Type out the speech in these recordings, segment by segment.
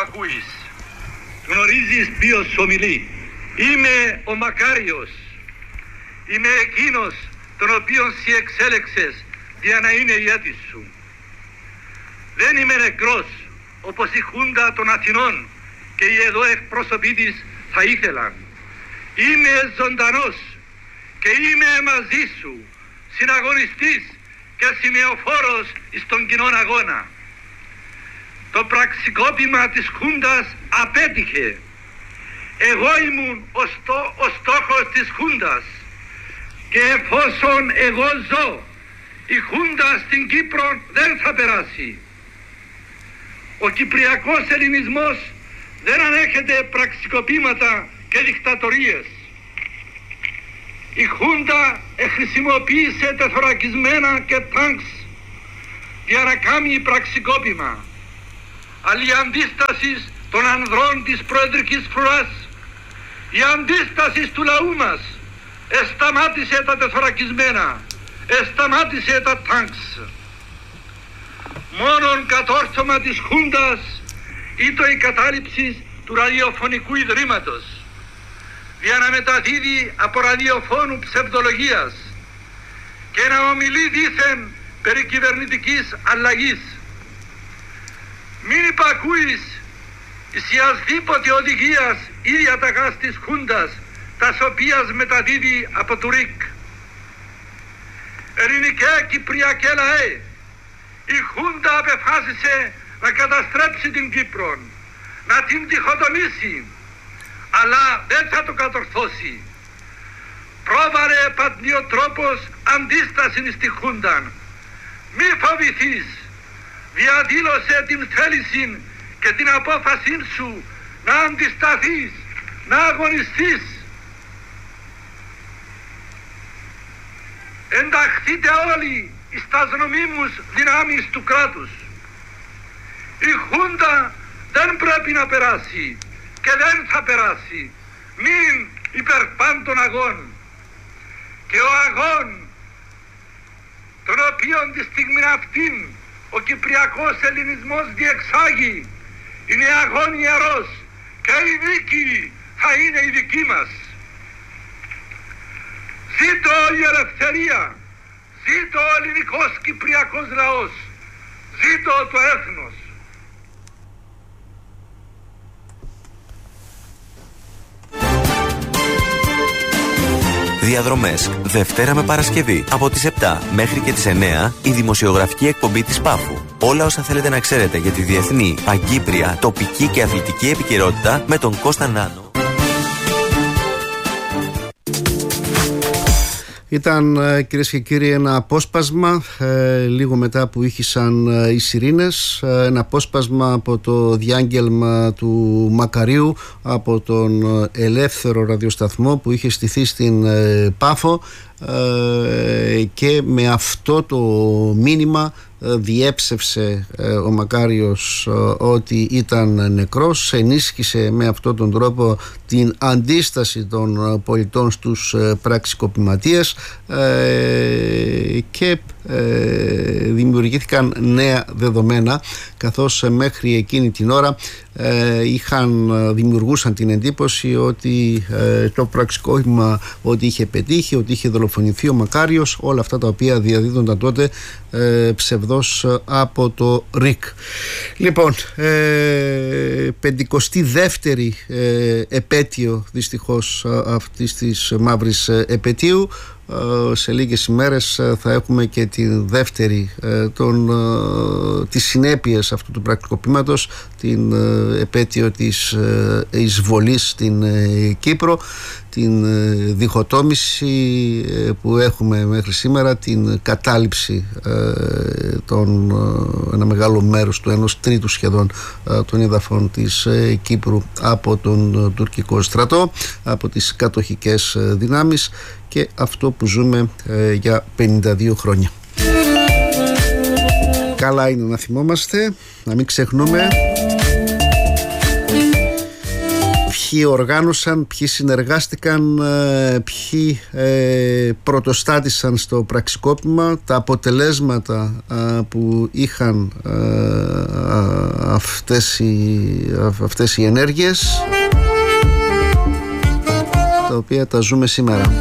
ακούεις. Γνωρίζεις ποιος ομιλεί. Είμαι ο Μακάριος. Είμαι εκείνος τον οποίον εσύ εξέλεξες για να είναι ηγέτης σου. Δεν είμαι νεκρός όπως η Χούντα των Αθηνών και οι εδώ εκπρόσωποι της θα ήθελαν. Είμαι ζωντανός και είμαι μαζί σου, συναγωνιστής και σημειοφόρος στον κοινόν αγώνα. Το πραξικόπημα της Χούντας απέτυχε. Εγώ ήμουν ο στόχος της Χούντας και εφόσον εγώ ζω, η Χούντα στην Κύπρο δεν θα περάσει. Ο κυπριακός ελληνισμός δεν ανέχεται πραξικοπήματα και δικτατορίες. Η Χούντα χρησιμοποίησε τεθωρακισμένα και τάγκς για να κάνει πραξικόπημα. Αλλά η αντίσταση των ανδρών της προεδρικής φρουράς, η αντίσταση του λαού μας εσταμάτησε τα τεθωρακισμένα, εσταμάτησε τα τάγκς. Μόνον κατόρθωμα της Χούντας ήταν η κατάληψη του ραδιοφωνικού ιδρύματος για να μεταδίδει από ραδιοφώνου ψευδολογίας και να ομιλεί δήθεν περί κυβερνητικής αλλαγής. Μην υπακούεις σε ασδήποτε οδηγίας ή διαταγάς της Χούντας, τας οποίας μεταδίδει από του ΡΙΚ. Ελληνικέ Κυπριακέ λαέ, η Χούντα απεφάσισε να καταστρέψει την Κύπρο, να την διχοτομήσει, αλλά δεν θα το κατορθώσει. Πρόβαρε πατριοτρόπος αντίσταση στη Χούντα. Μη φοβηθείς, διαδήλωσε την θέληση και την απόφαση σου να αντισταθείς, να αγωνιστείς. Ενταχθείτε όλοι στα νομίμους δυνάμεις του κράτους. Η Χούντα δεν πρέπει να περάσει και δεν θα περάσει. Μην υπερπάντων αγών. Και ο αγών τον οποίον τη στιγμή αυτήν ο κυπριακός ελληνισμός διεξάγει είναι αγών ιερός και η δίκη θα είναι η δική μας. Ζήτω η ελευθερία, ζήτω ο ελληνικός κυπριακός λαός, ζήτω το έθνος. Διαδρομές, Δευτέρα με Παρασκευή, από τις 7 μέχρι και τις 9, η δημοσιογραφική εκπομπή της Πάφου. Όλα όσα θέλετε να ξέρετε για τη διεθνή, παγκύπρια, τοπική και αθλητική επικαιρότητα με τον Κώστα Νάνο. Ήταν, κυρίες και κύριοι, ένα απόσπασμα λίγο μετά που ήχησαν οι σιρήνες, ένα απόσπασμα από το διάγγελμα του Μακαρίου, από τον ελεύθερο ραδιοσταθμό που είχε στηθεί στην Πάφο, και με αυτό το μήνυμα διέψευσε ο Μακάριος ότι ήταν νεκρός, ενίσχυσε με αυτόν τον τρόπο την αντίσταση των πολιτών στους πραξικοπηματίες και δημιουργήθηκαν νέα δεδομένα, καθώς μέχρι εκείνη την ώρα δημιουργούσαν την εντύπωση ότι το πραξικόπημα ότι είχε πετύχει, ότι είχε δολοφονηθεί ο Μακάριος, όλα αυτά τα οποία διαδίδονταν τότε ψευδώς από το ΡΙΚ. Λοιπόν, 52η επέτειο δυστυχώς αυτής της μαύρης επετείου. Σε λίγες ημέρες θα έχουμε και τη δεύτερη τις συνέπειες αυτού του πραξικοπήματος, την επέτειο της εισβολής στην Κύπρο, την διχοτόμηση που έχουμε μέχρι σήμερα, την κατάληψη ένα μεγάλο μέρος του 1/3 σχεδόν των εδαφών της Κύπρου από τον τουρκικό στρατό, από τις κατοχικές δυνάμεις, και αυτό που ζούμε για 52 χρόνια. Καλά είναι να θυμόμαστε, να μην ξεχνούμε ποιοι οργάνωσαν, ποιοι συνεργάστηκαν, ποιοι πρωτοστάτησαν στο πραξικόπημα, τα αποτελέσματα που είχαν αυτές οι ενέργειες, τα οποία τα ζούμε σήμερα.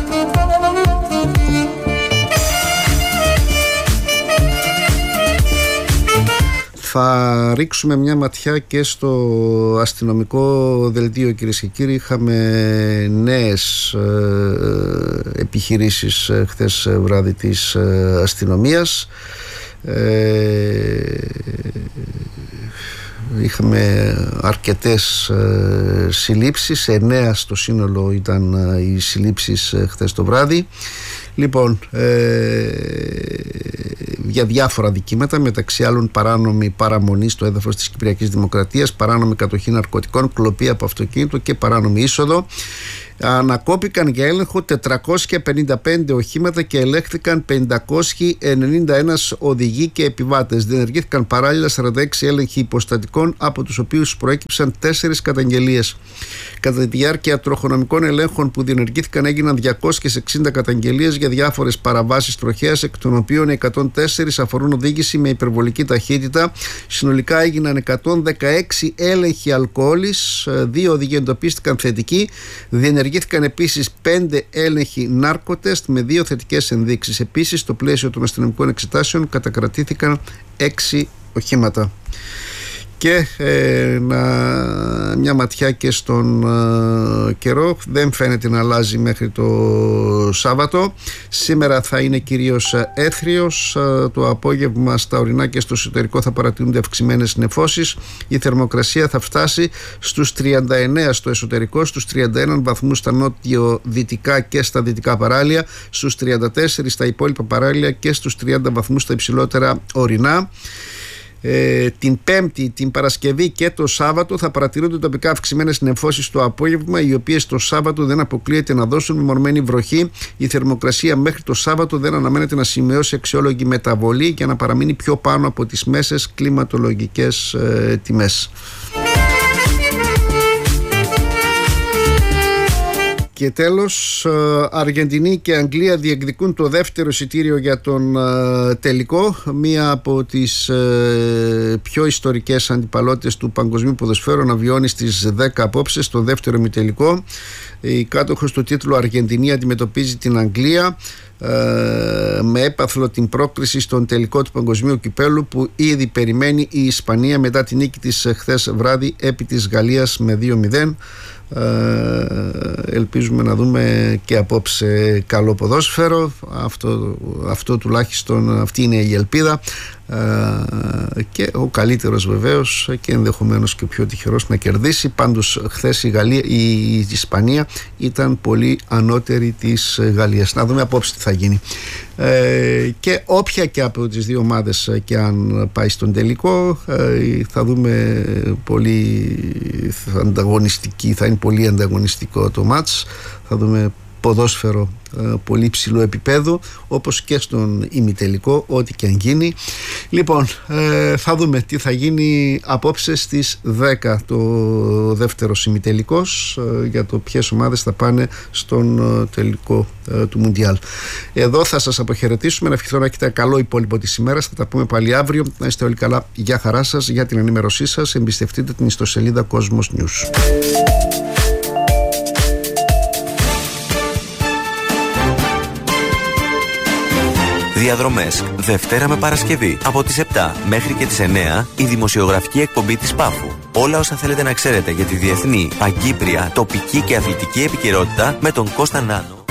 Θα ρίξουμε μια ματιά και στο αστυνομικό δελτίο, κυρίες και κύριοι. Είχαμε νέες επιχειρήσεις χθες βράδυ της αστυνομίας. Είχαμε αρκετές συλλήψεις, 9 στο σύνολο ήταν οι συλλήψεις χθες το βράδυ. Λοιπόν, για διάφορα δικήματα, μεταξύ άλλων παράνομη παραμονή στο έδαφος της Κυπριακής Δημοκρατίας, παράνομη κατοχή ναρκωτικών, κλοπή από αυτοκίνητο και παράνομη είσοδο. Ανακόπηκαν για έλεγχο 455 οχήματα και ελέγχθηκαν 591 οδηγοί και επιβάτες. Διενεργήθηκαν παράλληλα 46 έλεγχοι υποστατικών, από τους οποίους προέκυψαν 4 καταγγελίες. Κατά τη διάρκεια τροχονομικών ελέγχων που διενεργήθηκαν, έγιναν 260 καταγγελίες για διάφορες παραβάσεις τροχέας, εκ των οποίων 104 αφορούν οδήγηση με υπερβολική ταχύτητα. Συνολικά έγιναν 116 έλεγχοι αλκοόλης, 2 οδηγοί εντοπίστηκαν θετικοί. Διενεργήθηκαν επίσης 5 έλεγχοι νάρκοτεστ με 2 θετικές ενδείξεις. Επίσης, στο πλαίσιο των αστυνομικών εξετάσεων κατακρατήθηκαν 6 οχήματα. Και μια ματιά και στον καιρό. Δεν φαίνεται να αλλάζει μέχρι το Σάββατο. Σήμερα θα είναι κυρίως έθριος. Το απόγευμα στα ορεινά και στο εσωτερικό θα παρατηρούνται αυξημένες νεφώσεις. Η θερμοκρασία θα φτάσει στους 39 στο εσωτερικό, στους 31 βαθμούς στα νότιο-δυτικά και στα δυτικά παράλια, στους 34 στα υπόλοιπα παράλια και στους 30 βαθμούς στα υψηλότερα ορεινά. Την Πέμπτη, την Παρασκευή και το Σάββατο θα παρατηρούνται τοπικά αυξημένες νεφώσεις το απόγευμα, οι οποίες το Σάββατο δεν αποκλείεται να δώσουν μεμονωμένη βροχή. Η θερμοκρασία μέχρι το Σάββατο δεν αναμένεται να σημειώσει αξιόλογη μεταβολή για να παραμείνει πιο πάνω από τις μέσες κλιματολογικές τιμές. Και τέλος, Αργεντινή και Αγγλία διεκδικούν το δεύτερο εισιτήριο για τον τελικό, μία από τις πιο ιστορικές αντιπαλότητες του παγκοσμίου ποδοσφαίρου να βιώνει στις 10 απόψε το δεύτερο ημιτελικό. Η κάτοχος του τίτλου Αργεντινή αντιμετωπίζει την Αγγλία με έπαθλο την πρόκριση στον τελικό του παγκοσμίου κυπέλου, που ήδη περιμένει η Ισπανία μετά την νίκη της χθες βράδυ επί της Γαλλίας με 2-0. Ελπίζουμε να δούμε και απόψε καλό ποδόσφαιρο. Αυτό τουλάχιστον, αυτή είναι η ελπίδα, και ο καλύτερος βεβαίως και ενδεχομένως και ο πιο τυχερός να κερδίσει. Πάντως χθες η Ισπανία ήταν πολύ ανώτερη της Γαλλίας. Να δούμε απόψε τι θα γίνει. Και όποια και από τις δύο ομάδες και αν πάει στον τελικό, θα δούμε πολύ ανταγωνιστική, θα είναι πολύ ανταγωνιστικό το μάτς. Θα δούμε ποδόσφαιρο πολύ ψηλό επίπεδο, όπως και στον ημιτελικό, ό,τι και αν γίνει. Λοιπόν, θα δούμε τι θα γίνει απόψε στις 10 το δεύτερο ημιτελικός, για το ποιες ομάδες θα πάνε στον τελικό του Μουντιάλ. Εδώ θα σας αποχαιρετήσουμε, να ευχηθώ να έχετε καλό υπόλοιπο της ημέρας. Θα τα πούμε πάλι αύριο. Να είστε όλοι καλά. Γεια χαρά σας. Για την ενημέρωσή σας εμπιστευτείτε την ιστοσελίδα Cosmos News. Διαδρομές Δευτέρα με Παρασκευή από τις 7 μέχρι και τις 9, η δημοσιογραφική εκπομπή της Πάφου. Όλα όσα θέλετε να ξέρετε για τη διεθνή, παγκύπρια, τοπική και αθλητική επικαιρότητα με τον Κώστα Νάνο.